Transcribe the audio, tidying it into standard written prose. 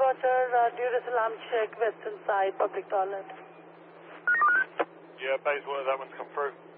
Roger. Duras alarm check, western side, public toilet. Yeah, base 1, that one's come through.